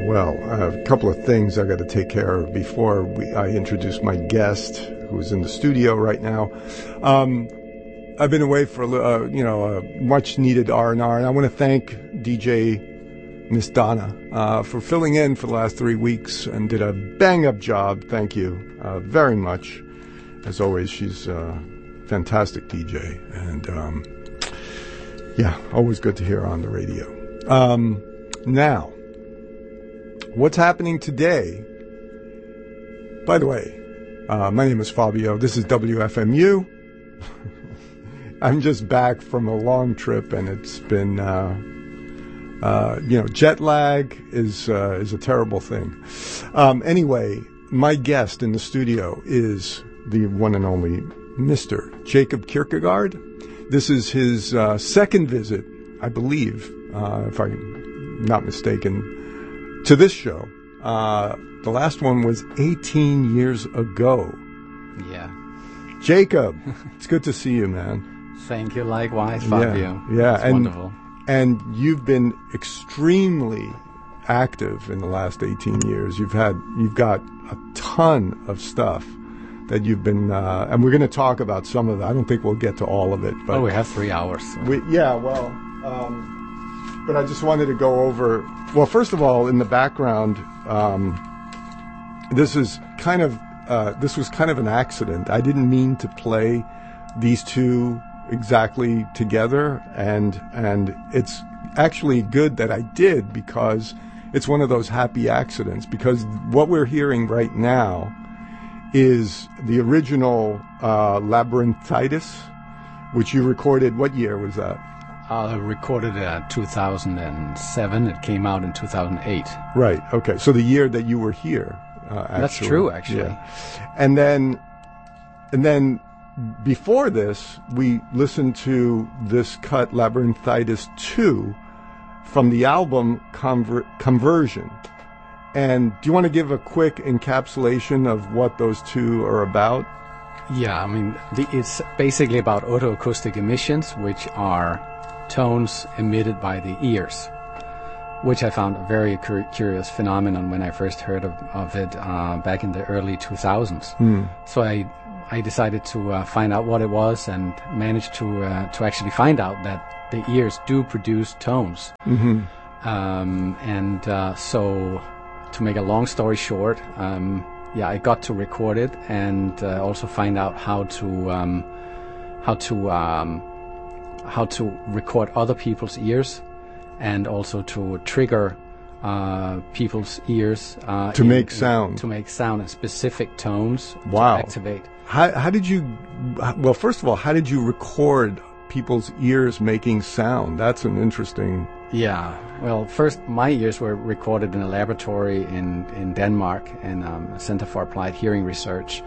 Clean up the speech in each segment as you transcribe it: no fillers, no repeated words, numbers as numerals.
Well, I have a couple of things I got to take care of before I introduce my guest, who's in the studio right now. I've been away for a much-needed R&R, and I want to thank DJ Miss Donna for filling in for the last 3 weeks and did a bang-up job. Thank you very much. As always, she's a fantastic DJ, and always good to hear her on the radio. Now, what's happening today? By the way, my name is Fabio. This is WFMU. I'm just back from a long trip, and it's been, jet lag is a terrible thing. Anyway, my guest in the studio is the one and only Mr. Jacob Kierkegaard. This is his second visit, I believe, if I'm not mistaken, to this show. The last one was 18 years ago. Yeah. Jacob, it's good to see you, man. Thank you, likewise, Fabio. Yeah, it's wonderful. And you've been extremely active in the last 18 years. You've got a ton of stuff that you've been, and we're going to talk about some of it. I don't think we'll get to all of it. But we have 3 hours. So. But I just wanted to go over. Well, first of all, in the background, this was kind of an accident. I didn't mean to play these two exactly together, and it's actually good that I did, because it's one of those happy accidents, because what we're hearing right now is the original Labyrinthitis, which you recorded. What year was that? I recorded it in 2007. It came out in 2008. Right. Okay. So the year that you were here. That's true, actually. Yeah. And then before this, we listened to this cut, Labyrinthitis 2, from the album Conversion. And do you want to give a quick encapsulation of what those two are about? Yeah, I mean, it's basically about otoacoustic emissions, which are tones emitted by the ears, which I found a very curious phenomenon when I first heard of it back in the early 2000s. So I decided to find out what it was, and managed to actually find out that the ears do produce tones. Mm-hmm. So to make a long story short, I got to record it, and also find out how to record other people's ears, and also to trigger people's ears to make sound and specific tones. Wow. To activate. How did you? Well, first of all, how did you record people's ears making sound? That's an interesting. Yeah. Well, first, my ears were recorded in a laboratory in Denmark, in a Center for Applied Hearing Research,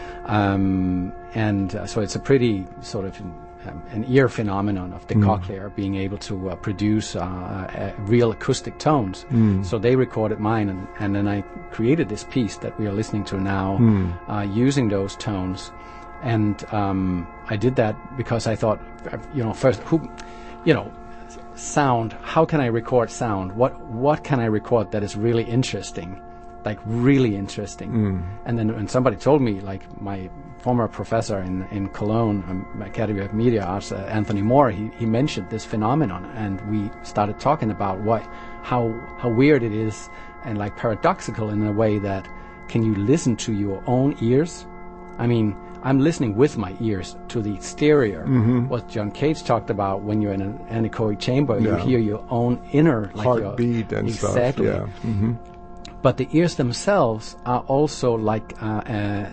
so it's a pretty sort of an ear phenomenon of the cochlea being able to produce real acoustic tones. So they recorded mine, and then I created this piece that we are listening to now, using those tones. And I did that because I thought, first, sound. How can I record sound? What can I record that is really interesting? Like really interesting. And then when somebody told me, like my former professor in Cologne, Academy of Media Arts, Anthony Moore, he mentioned this phenomenon, and we started talking about how weird it is, and like paradoxical in a way that, can you listen to your own ears? I mean, I'm listening with my ears to the exterior. What John Cage talked about, when you're in an anechoic chamber, you hear your own inner heartbeat and exactly. stuff. Yeah. But the ears themselves are also like a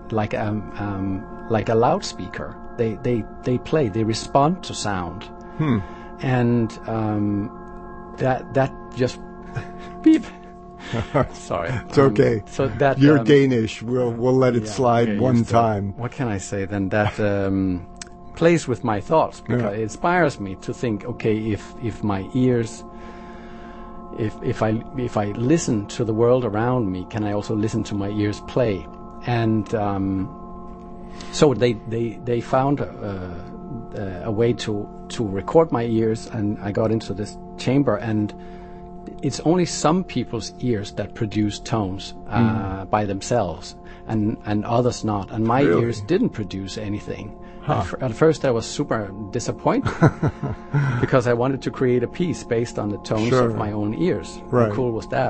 loudspeaker. They play. They respond to sound. And that just beep. Sorry. It's okay. So that you're Danish. We'll let it slide one time. What can I say then? That plays with my thoughts, because it inspires me to think. Okay, if my ears. If I listen to the world around me, can I also listen to my ears play? And so they found a way to record my ears, and I got into this chamber, and it's only some people's ears that produce tones by themselves, and others not. And my Really? ears didn't produce anything. Huh. At first, I was super disappointed because I wanted to create a piece based on the tones Sure. of my own ears. Right. How cool was that?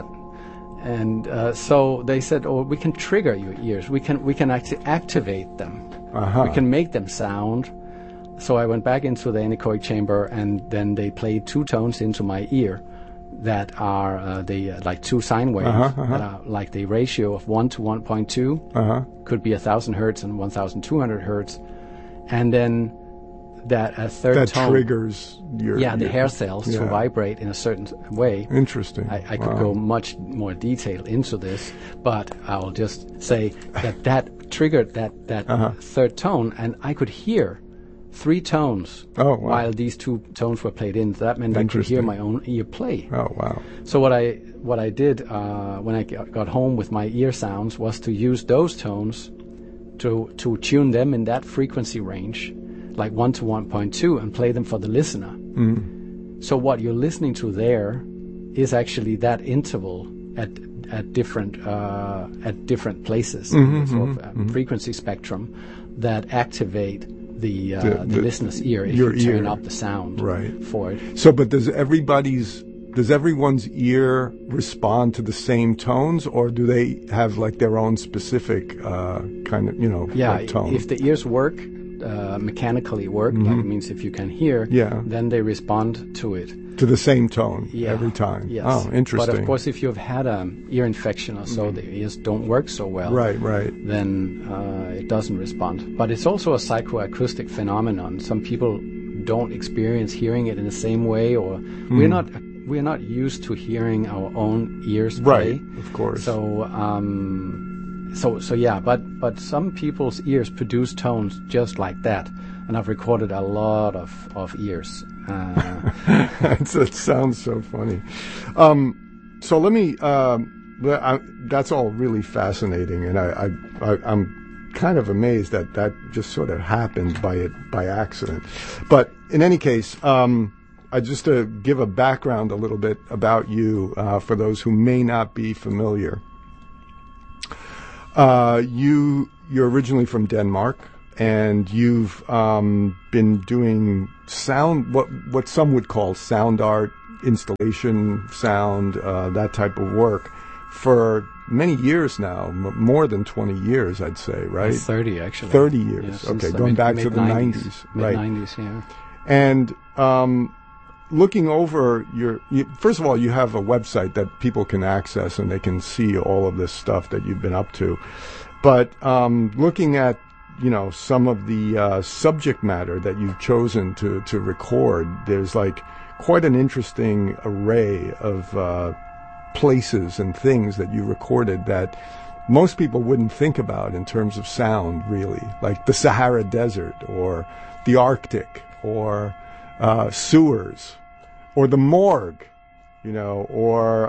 And so they said, "Oh, we can trigger your ears. We can actually activate them. Uh-huh. We can make them sound." So I went back into the anechoic chamber, and then they played 2 tones into my ear that are like 2 sine waves that are like the ratio of 1 to 1.2. Could be 1,000 hertz and 1,200 hertz, and then that a third That tone triggers your... the hair cells to vibrate in a certain way. Interesting. I could go much more detail into this, but I'll just say that triggered that third tone, and I could hear 3 tones while these 2 tones were played in. That meant I could hear my own ear play. Oh, wow. So what I did when I got home with my ear sounds was to use those tones to tune them in that frequency range, like 1 to 1.2, and play them for the listener. So what you're listening to there is actually that interval at different places, sort of frequency spectrum that activate the listener's ear if you turn up the sound for it. So, but does everyone's ear respond to the same tones, or do they have like their own specific kind of, like tone? If the ears work, mechanically work, like it means if you can hear, then they respond to it. To the same tone every time. Yes. Oh, interesting. But of course, if you've had an ear infection or so, the ears don't work so well. Right. Then it doesn't respond. But it's also a psychoacoustic phenomenon. Some people don't experience hearing it in the same way, or we're not used to hearing our own ears play. Right. Of course. So yeah. But some people's ears produce tones just like that. And I've recorded a lot of ears. That sounds so funny. So let me. That's all really fascinating, and I'm kind of amazed that just sort of happened by accident. But in any case, just to give a background a little bit about you for those who may not be familiar. You're originally from Denmark. And you've been doing sound, what some would call sound art, installation sound, that type of work for many years now, more than 20 years, I'd say, right? 30, actually. 30 years, okay, going back to the 90s. Right. Mid-90s, yeah. And looking over first of all, you have a website that people can access and they can see all of this stuff that you've been up to. But looking at some of the subject matter that you've chosen to record, there's like quite an interesting array of places and things that you recorded that most people wouldn't think about in terms of sound, really, like the Sahara Desert or the Arctic or sewers or the morgue, or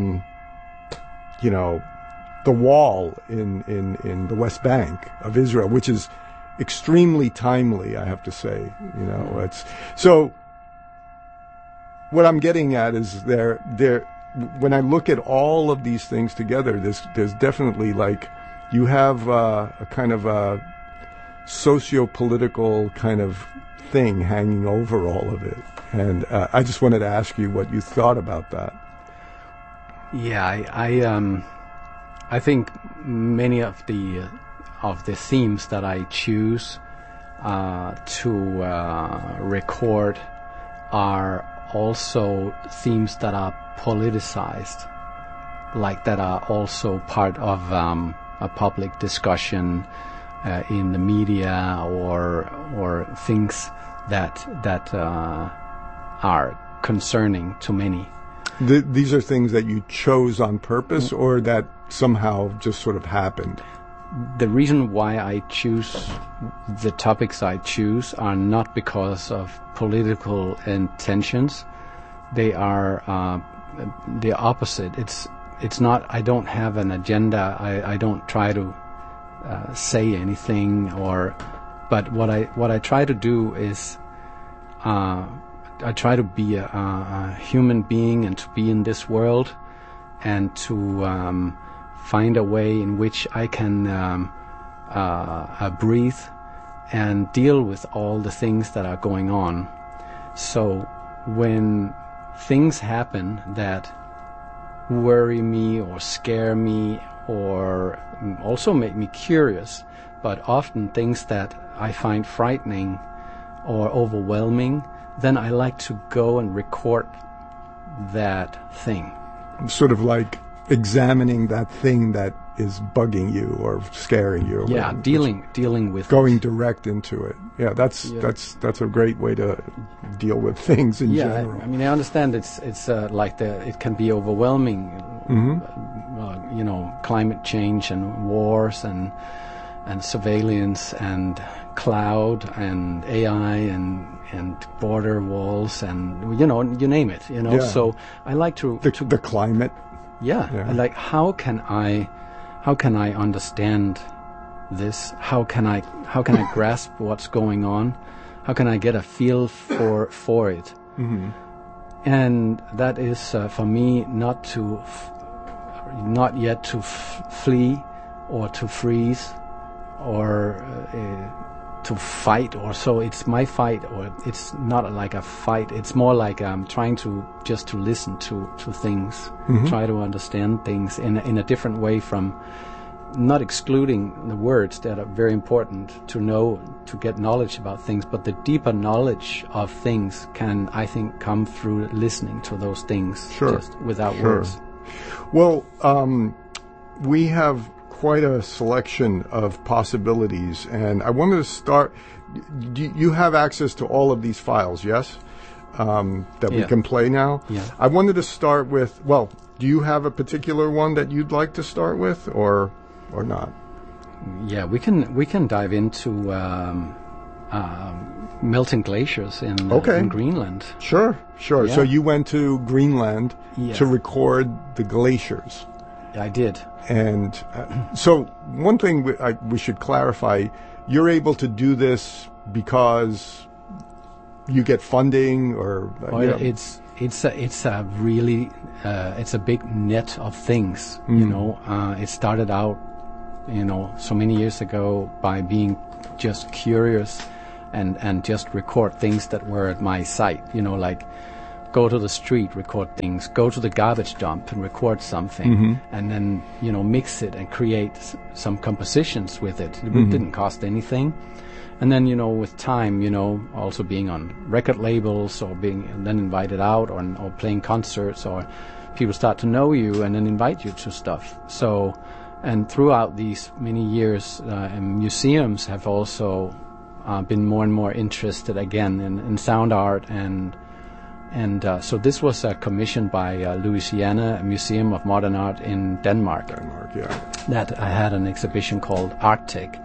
the wall in the West Bank of Israel, which is extremely timely, I have to say. It's so. What I'm getting at is when I look at all of these things together, there's definitely like you have a kind of a socio-political kind of thing hanging over all of it, and I just wanted to ask you what you thought about that. Yeah, I think many of the themes that I choose to record are also themes that are politicized, like that are also part of a public discussion in the media or things that are concerning to many. These are things that you chose on purpose, or that somehow just sort of happened? The reason why I choose the topics I choose are not because of political intentions. They are the opposite. It's not. I don't have an agenda. I don't try to say anything. But what I try to do is try to be a human being and to be in this world, and to find a way in which I can breathe and deal with all the things that are going on. So when things happen that worry me or scare me or also make me curious, but often things that I find frightening or overwhelming, then I like to go and record that thing. Sort of like examining that thing that is bugging you or scaring you. Yeah, dealing with going it. direct into it. Yeah, that's a great way to deal with things in general. I mean, I understand it's like it can be overwhelming. Climate change and wars and surveillance and cloud and AI and border walls and you name it. Yeah. So I like to the climate. Yeah. I like how can I understand this? How can I grasp what's going on? How can I get a feel for it? Mm-hmm. And that is for me not yet to flee or to freeze or to fight or so. It's my fight, or it's not like a fight. It's more like I'm trying to just to listen to things, Mm-hmm. try to understand things in a different way, from not excluding the words that are very important to know, to get knowledge about things, but the deeper knowledge of things can, I think, come through listening to those things, just without words. Well, we have quite a selection of possibilities, and I wanted to start. You have access to all of these files, yes? That we can play now? Yeah. I wanted to start with, do you have a particular one that you'd like to start with, or not? Yeah, we can dive into melting glaciers in Greenland. Sure. Yeah. So you went to Greenland Yeah. to record the glaciers. I did. And so one thing we should clarify, you're able to do this because you get funding, or it's a really it's a big net of things. It started out so many years ago by being just curious and just record things that were at my site, like go to the street, record things, go to the garbage dump and record something, and then mix it and create some compositions with it. It didn't cost anything. And then with time, also being on record labels or being then invited out or playing concerts, or people start to know you and then invite you to stuff. So, and throughout these many years, museums have also been more and more interested again in sound art, and so this was commissioned by Louisiana Museum of Modern Art in Denmark. That I had an exhibition called Arctic.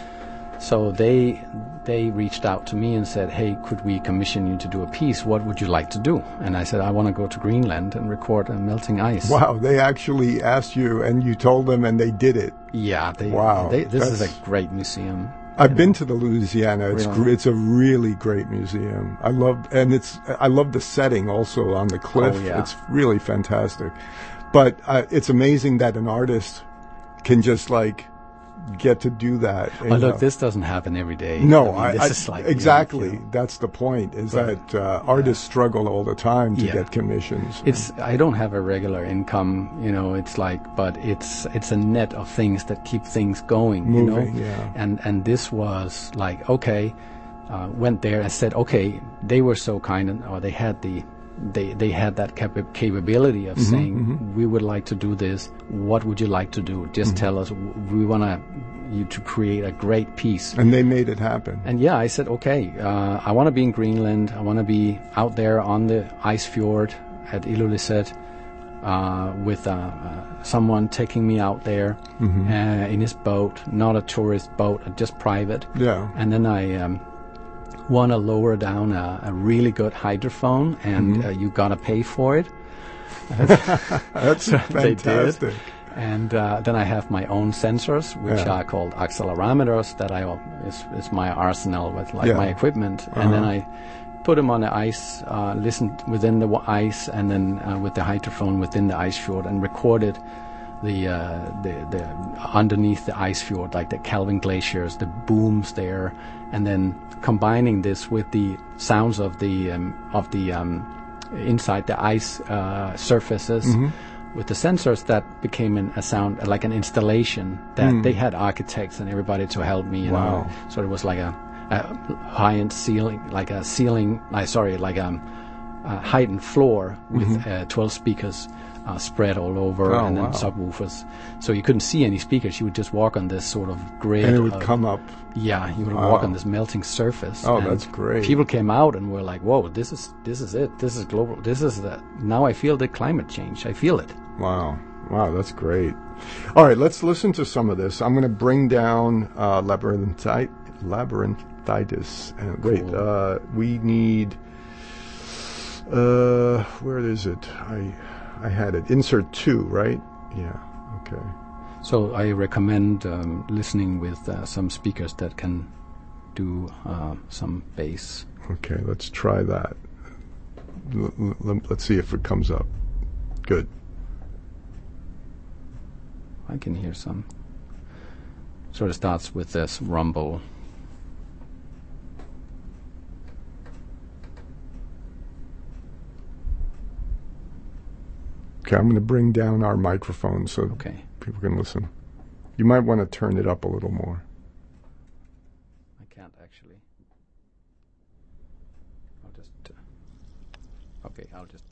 So they reached out to me and said, "Hey, could we commission you to do a piece? What would you like to do?" And I said, "I want to go to Greenland and record melting ice." Wow, they actually asked you, and you told them, and they did it. Yeah. Wow. This is a great museum. I've been to the Louisiana. Really? It's a really great museum. I love the setting also on the cliff. Oh, yeah. It's really fantastic. But it's amazing that an artist can just get to do that. Look, this doesn't happen every day. No, this is like exactly. That's the point. Is that artists struggle all the time to get commissions. I don't have a regular income. It's but it's a net of things that keep things going. Moving, yeah. And this was went there and said, okay, they were so kind, or they had they had that capability of saying, we would like to do this. What would you like to do? Just tell us. We want you to create a great piece. And they made it happen. And I said, okay, I want to be in Greenland. I want to be out there on the ice fjord at Ilulissat with someone taking me out there in his boat, not a tourist boat, just private. Yeah. And then I want to lower down a really good hydrophone, and you gotta pay for it. That's fantastic. They did. And then I have my own sensors, which are called accelerometers, that is my arsenal with my equipment. And then I put them on the ice, listened within the ice, and then with the hydrophone within the ice fjord, and recorded the underneath the ice fjord, like the Calvin glaciers, the booms there, and then combining this with the sounds of the inside the ice surfaces. With the sensors, that became a sound, like an installation that they had architects and everybody to help me. You know, so it was like a high-end ceiling, like a heightened floor with 12 speakers spread all over, and then subwoofers. So you couldn't see any speakers. You would just walk on this sort of grid. And it would come up. Yeah, you would walk on this melting surface. Oh, that's great. People came out and were like, "Whoa, this is it. This is global. This is now I feel the climate change. I feel it." Wow, that's great. All right, let's listen to some of this. I'm going to bring down labyrinthitis. And wait, we need. Where is it? I had it. Insert 2, right? Yeah. Okay. So I recommend listening with some speakers that can do some bass. Okay, let's try that. Let's see if it comes up. Good. I can hear some. Sort of starts with this rumble. Okay, I'm going to bring down our microphone so people can listen. You might want to turn it up a little more. I can't actually. I'll just